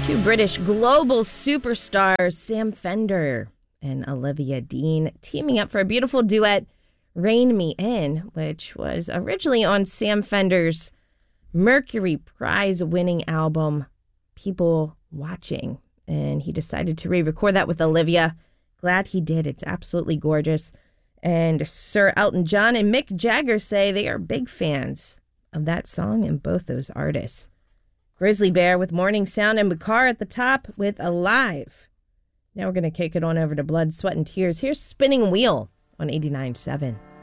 Two British global superstars, Sam Fender and Olivia Dean, teaming up for a beautiful duet, Rein Me In, which was originally on Sam Fender's Mercury Prize-winning album, People Watching. And he decided to re-record that with Olivia. Glad he did. It's absolutely gorgeous. And Sir Elton John and Mick Jagger say they are big fans of that song and both those artists. Grizzly Bear with Morning Sound and Bakar at the top with Alive. Now we're going to kick it on over to Blood, Sweat, and Tears. Here's Spinning Wheel on 89.7.